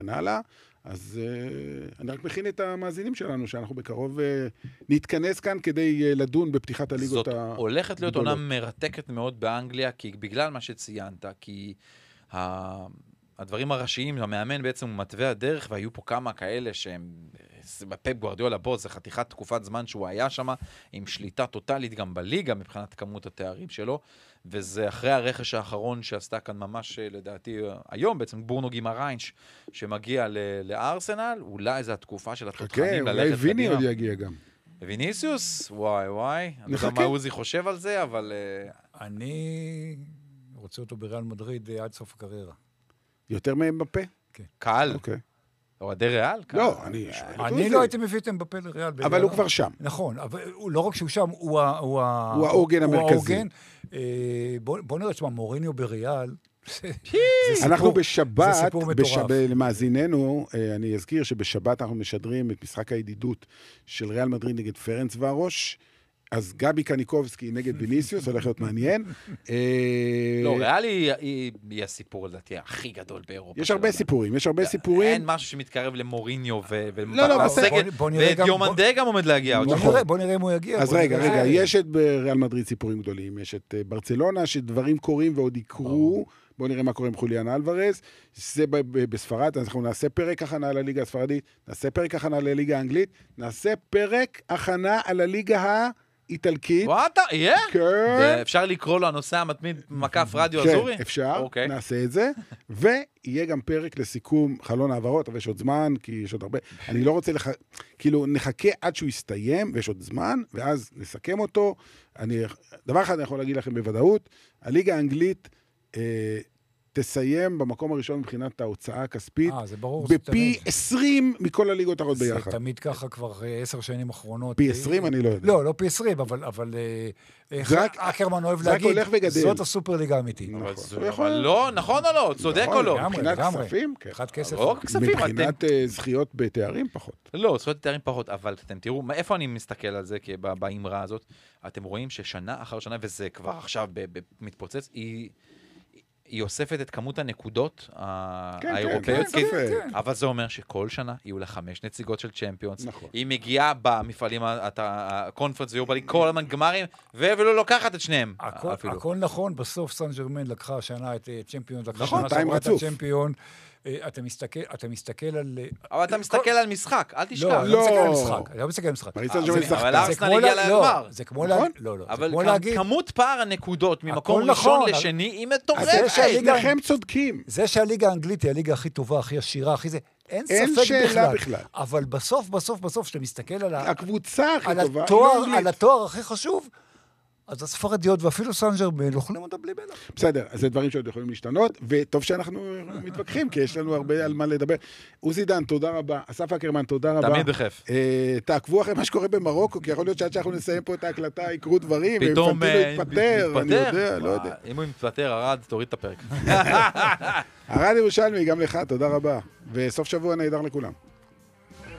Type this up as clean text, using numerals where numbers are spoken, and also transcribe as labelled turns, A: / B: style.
A: הלאה. אז אני רק מכין את המאזינים שלנו, שאנחנו בקרוב נתכנס כאן כדי לדון בפתיחת הליגות הגדולות.
B: זאת הולכת להיות עונה מרתקת מאוד באנגליה, כי בגלל מה שציינת, כי הדברים הראשיים, המאמן בעצם הוא מתווה הדרך, והיו פה כמה כאלה שהם, בפפ גוארדיולה בוס, זה חתיכת תקופת זמן שהוא היה שם, עם שליטה טוטלית גם בליגה, מבחינת כמות התארים שלו, וזה אחרי הרכש האחרון שעשתה כאן ממש, לדעתי, היום בעצם, בורנו גימריינש, שמגיע לארסנל, אולי זו התקופה של התותחנים ללכת
A: אולי ויני עוד יגיע גם.
B: ויניסיוס? וואי. אני יודע מה עוזי חושב על זה, אבל...
C: אני רוצה אותו בריאל מדריד עד סוף הקריירה.
A: יותר מהם בפה?
C: כן.
B: קהל?
A: אוקיי.
B: אוהדי ריאל?
A: לא,
C: אני לא הייתי מביא אתם בפה לריאל.
A: אבל הוא כבר שם.
C: נכון, אבל לא רק שהוא שם, הוא
A: העוגן המרכזי.
C: בוא נראה, תשמע, מוריניו בריאל,
A: אנחנו בשבת, למאזיננו, אני אזכיר שבשבת אנחנו משדרים את משחק הידידות של ריאל מדריד נגד פרנץ ורוש, אז גבי קניקובסקי נגד ויניסיוס, הולך להיות מעניין.
B: לא, ריאל היא הסיפור, לדעתי, הכי גדול באירופה.
A: יש הרבה סיפורים.
B: אין משהו שמתקרב למוריניו
A: ודיומנדה
B: גם עומד להגיע.
C: בוא נראה אם הוא יגיע.
A: אז רגע, יש את ריאל מדריד סיפורים גדולים, יש את ברצלונה, שדברים קורים ועוד יקרו, בואו נראה מה קורה עם חוליאן אלוורז, זה בספרד, אנחנו נעשה פרק הכנה לליגה הספרדית, נעשה פרק הכנה לליגה האנגלית, נעשה פרק הכנה על הליגה איטלקית.
B: וואטה, יהיה?
A: כן.
B: אפשר לקרוא לו הנושא המתמיד מקף רדיו אזורי?
A: כן, אפשר, נעשה את זה, ויהיה גם פרק לסיכום חלון העברות, אבל יש עוד זמן, כי יש עוד הרבה, אני לא רוצה כאילו נחכה עד שהוא יסתיים, ויש עוד זמן, ואז נסכם אותו. דבר אחד אני יכול להגיד לכם בוודאות, הליגה האנגלית תסיים במקום הראשון מבחינת ההוצאה הכספית, בפי 20 מכל הליגות האחרות ביחד.
C: זה תמיד ככה כבר 10 שנים אחרונות.
A: פי 20 אני לא יודע.
C: לא פי 20, אבל אקרמן אוהב להגיד, זאת הסופר ליגה האמיתית.
B: לא, נכון או לא? צודק או לא?
A: מבחינת כספים, כן. מבחינת זכיות בתארים פחות.
B: לא, זכיות בתארים פחות, אבל אתם תראו, איפה אני מסתכל על זה באמרה הזאת? אתם רואים ששנה אחר שנה, וזה כבר עכשיו מתפוצץ, היא אוספת את כמות הנקודות האירופאיות, אבל זה אומר שכל שנה יהיו לה 5 נציגות של צ'מפיונס. היא מגיעה במפעלים הקונפרנס ויורבה ליג, כל הזמן גמרים, ולא לוקחת את שניהם.
C: הכל נכון, בסוף סן ז'רמן לקחה השנה את צ'מפיונס, לקחה
A: שנה שעברה את הצ'מפיון.
C: אתה מסתכל על...
B: אבל אתה מסתכל על משחק, אל תשכח.
C: לא, אני לא מסתכל על משחק.
B: אבל ארסנל הגיע לגמר.
C: זה כמו
B: להגיד... כמות פער הנקודות ממקום ראשון לשני היא מטורפת.
A: לכם צודקים.
C: זה שהליגה האנגלית היא הליגה הכי טובה, הכי עשירה, הכי זה... אין ספק בכלל. אבל בסוף, שאתה מסתכל על
A: הקבוצה הכי טובה,
C: על התואר הכי חשוב, אז הספרדיות ואפילו סן ז'רמן אוכלים אותה בלי בלח.
A: בסדר, אז זה דברים שעוד יכולים להשתנות, וטוב שאנחנו מתווכחים, כי יש לנו הרבה על מה לדבר. עוזי דן, תודה רבה. אסף אקרמן, תודה רבה.
B: תמיד בכיף.
A: תעקבו אחרי מה שקורה במרוקו, כי יכול להיות שעד שאנחנו נסיים פה את ההקלטה, יקרו דברים,
B: פתאום
A: יתפטר, אני יודע, לא יודע.
B: אם הוא מתפטר, ארד, תוריד את הפרק.
A: ארד ירושלמי, גם לך, תודה רבה. וסוף שבוע נהדר לכולם.